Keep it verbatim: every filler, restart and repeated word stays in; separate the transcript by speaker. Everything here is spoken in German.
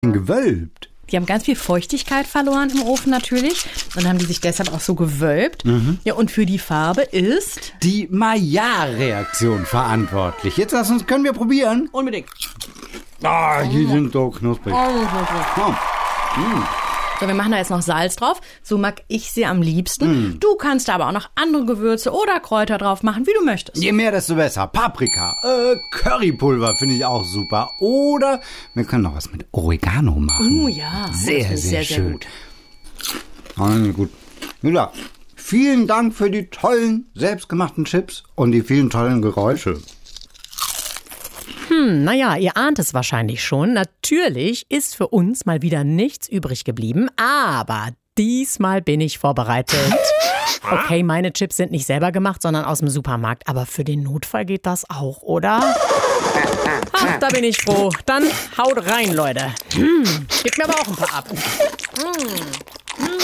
Speaker 1: gewölbt?
Speaker 2: Die haben ganz viel Feuchtigkeit verloren im Ofen natürlich. Und haben die sich deshalb auch so gewölbt. Mhm. Ja, und für die Farbe ist
Speaker 1: die Maillard-Reaktion verantwortlich. Jetzt lass uns, können wir probieren?
Speaker 2: Unbedingt.
Speaker 1: Ah, die oh. sind so knusprig. Oh.
Speaker 2: Mm. So, wir machen da jetzt noch Salz drauf. So mag ich sie am liebsten. Mm. Du kannst da aber auch noch andere Gewürze oder Kräuter drauf machen, wie du möchtest.
Speaker 1: Je mehr, desto besser. Paprika, äh, Currypulver finde ich auch super. Oder wir können noch was mit Oregano machen.
Speaker 2: Oh ja.
Speaker 1: Sehr, sehr, sehr,
Speaker 2: sehr
Speaker 1: schön. Gut. Also gut. Wie gesagt, vielen Dank für die tollen, selbstgemachten Chips und die vielen tollen Geräusche.
Speaker 3: Hm, naja, ihr ahnt es wahrscheinlich schon. Natürlich ist für uns mal wieder nichts übrig geblieben, aber diesmal bin ich vorbereitet. Okay, meine Chips sind nicht selber gemacht, sondern aus dem Supermarkt, aber für den Notfall geht das auch, oder? Ach, da bin ich froh. Dann haut rein, Leute. Hm, gebt mir aber auch ein paar ab. Hm.